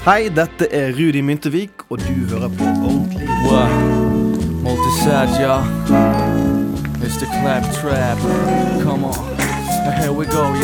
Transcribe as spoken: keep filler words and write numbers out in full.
Hei, dette er Rudi Myntevik, og du hører på Ordentlig. What? Multi-sad, y'all. It's the clap trap. Come on. Here we go,